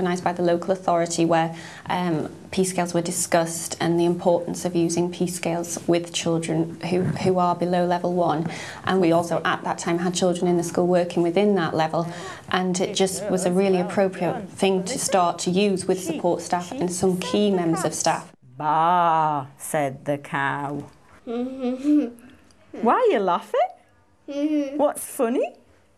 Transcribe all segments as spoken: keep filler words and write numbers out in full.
organised by the local authority where um, P scales were discussed and the importance of using P scales with children who, who are below level one. And we also at that time had children in the school working within that level, and it just was a really appropriate thing to start to use with support staff and some key members of staff. Bah, said the cow. Why are you laughing? What's funny?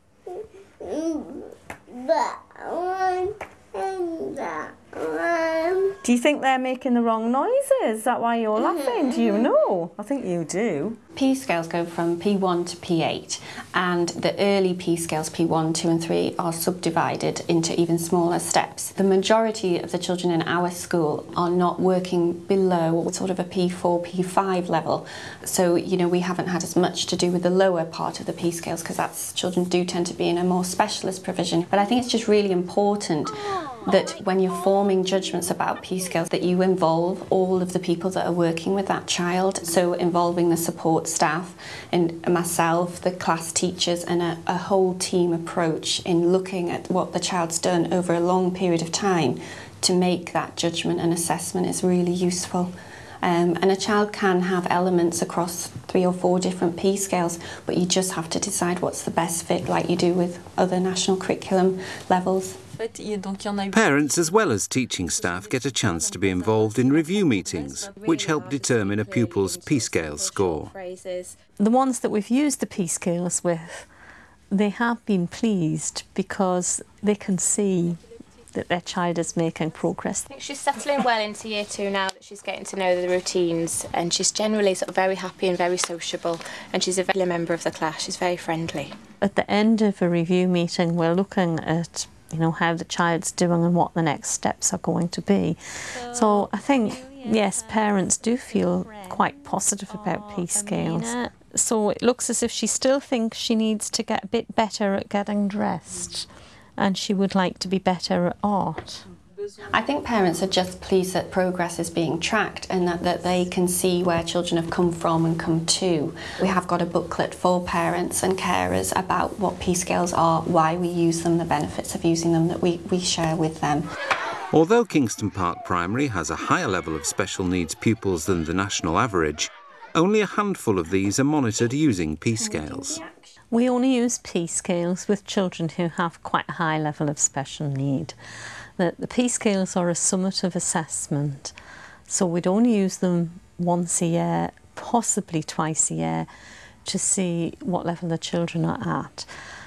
That one and that one. Do you think they're making the wrong noises? Is that why you're laughing? Do you know? I think you do. P scales go from P one to P eight, and the early P scales, P one, two and three, are subdivided into even smaller steps. The majority of the children in our school are not working below sort of a P four, P five level. So, you know, we haven't had as much to do with the lower part of the P scales because that's children do tend to be in a more specialist provision. But I think it's just really important that when you're forming judgments about P scales that you involve all of the people that are working with that child. So involving the support staff and myself, the class teachers, and a, a whole team approach in looking at what the child's done over a long period of time to make that judgment and assessment is really useful. Um, and a child can have elements across three or four different P scales, but you just have to decide what's the best fit, like you do with other national curriculum levels. Parents as well as teaching staff get a chance to be involved in review meetings, which help determine a pupil's P scale score. The ones that we've used the P scales with, they have been pleased because they can see that their child is making progress. I think she's settling well into year two now, that she's getting to know the routines, and she's generally sort of very happy and very sociable, and she's a regular member of the class. She's very friendly. At the end of a review meeting, we're looking at you know, how the child's doing and what the next steps are going to be. So, so I think, yes, parents do feel quite positive about P scales. So it looks as if she still thinks she needs to get a bit better at getting dressed, and she would like to be better at art. I think parents are just pleased that progress is being tracked and that, that they can see where children have come from and come to. We have got a booklet for parents and carers about what P scales are, why we use them, the benefits of using them that we, we share with them. Although Kingston Park Primary has a higher level of special needs pupils than the national average, only a handful of these are monitored using P scales. We only use P scales with children who have quite a high level of special need. The, the P scales are a summative assessment, so we'd only use them once a year, possibly twice a year, to see what level the children are at.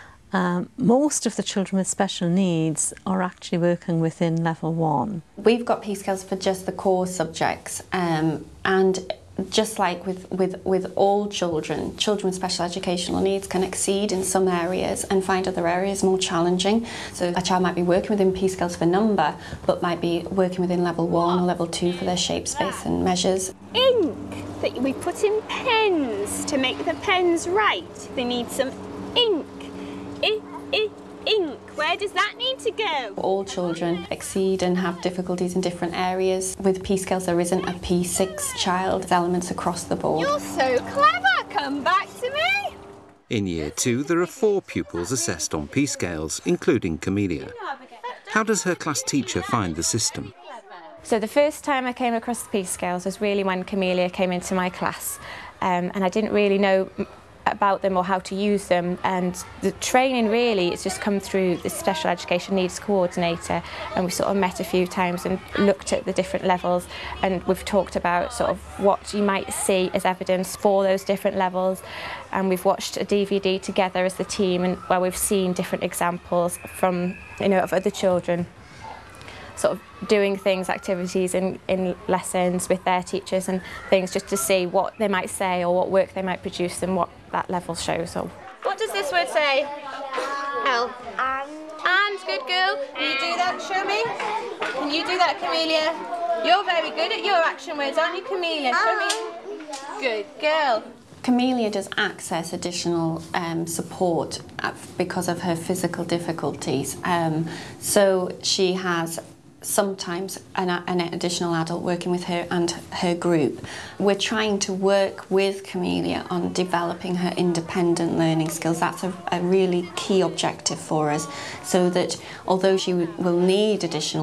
Um, most of the children with special needs are actually working within level one. We've got P scales for just the core subjects, um, and just like with, with, with all children, children with special educational needs can exceed in some areas and find other areas more challenging. So a child might be working within P scales for number, but might be working within level one or level two for their shape, space and measures. Ink that we put in pens to make the pens right. They need some ink. I, I, ink. Where does that need to go? All children exceed and have difficulties in different areas. With P scales there isn't a P six child. There's elements across the board. You're so clever! Come back to me! In year two there are four pupils assessed on P scales, including Camelia. How does her class teacher find the system? So the first time I came across the P scales was really when Camelia came into my class, um, and I didn't really know about them or how to use them, and the training really it's just come through the special education needs coordinator, and we sort of met a few times and looked at the different levels, and we've talked about sort of what you might see as evidence for those different levels, and we've watched a D V D together as the team, and where we've seen different examples from you know of other children sort of doing things, activities in, in lessons with their teachers and things, just to see what they might say or what work they might produce and what that level shows. So, what does this word say? L. And. And, good girl. Can you do that? Show me. Can you do that, Camelia? You're very good at your action words, aren't you, Camelia? Show me. Good girl. Camelia does access additional um, support because of her physical difficulties. Um, so she has sometimes an, an additional adult working with her and her group. We're trying to work with Camelia on developing her independent learning skills. That's a, a really key objective for us, so that although she will need additional